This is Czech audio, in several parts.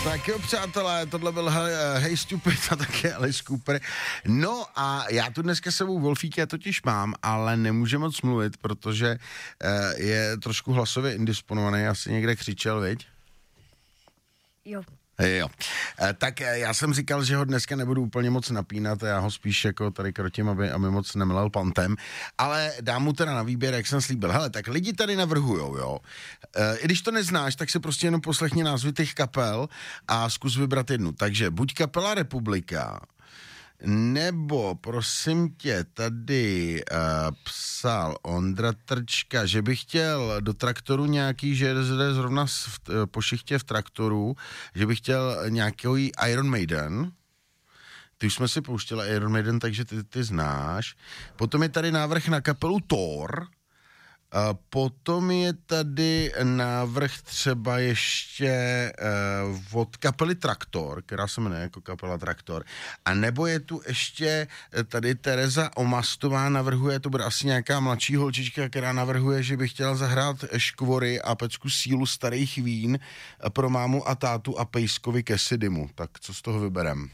Tak jo, přátelé, tohle byl Hey Stupid a také Alice Cooper. No a já tu dneska s sebou Wolfíka totiž mám, ale nemůže moc mluvit, protože je trošku hlasově indisponovaný, asi někde křičel, viď? Jo. Jo. Tak já jsem říkal, že ho dneska nebudu úplně moc napínat, já ho spíš jako tady krotím, aby moc nemlel pantem, ale dám mu teda na výběr, jak jsem slíbil. Hele, tak lidi tady navrhujou, jo. I když to neznáš, tak si prostě jenom poslechni názvy těch kapel a zkus vybrat jednu. Takže buď kapela Republika, nebo, prosím tě, tady psal Ondra Trčka, že bych chtěl do traktoru nějaký, že jde zrovna po šichtě v traktoru, že bych chtěl nějaký Iron Maiden. Ty už jsme si pouštěli Iron Maiden, takže ty znáš. Potom je tady návrh na kapelu Thor. Potom je tady návrh třeba ještě od kapely Traktor, která se jmenuje jako kapela Traktor. A nebo je tu ještě tady Tereza Omastová navrhuje, to bude asi nějaká mladší holčička, která navrhuje, že by chtěla zahrát Škvory a Pecku Sílu starých vín pro mámu a tátu a Pejskovi Cassidymu. Tak co z toho vyberem?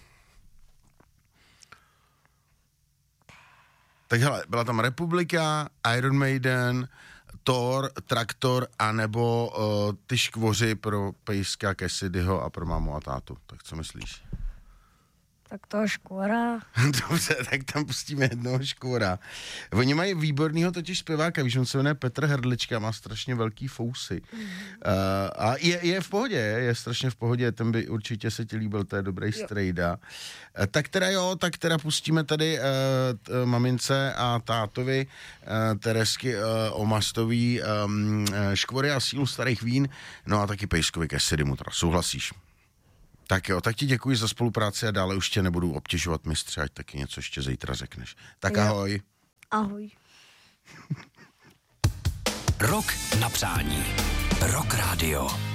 Tak hele, byla tam Republika, Iron Maiden, Thor, Traktor, anebo ty Škvoři pro Pejska Cassidyho a pro mámu a tátu. Tak co myslíš? Tak toho Škvora. Dobře, tak tam pustíme jednoho Škvora. Oni mají výbornýho totiž zpěváka, víš, on se jmenuje Petr Hrdlička, má strašně velký fousy. A je v pohodě, je strašně v pohodě, ten by určitě se ti líbil, to je dobrý strejda. Tak teda pustíme tady mamince a tátovi Teresky Omastový Škvory a Sílu starých vín, no a taky Pejskovi Cassidymu, teda souhlasíš? Tak jo, tak ti děkuji za spolupráci a dále už tě nebudu obtěžovat, mistře, ať taky něco ještě zítra řekneš. Tak jo. Ahoj. Ahoj. Rock na přání. Rock Radio.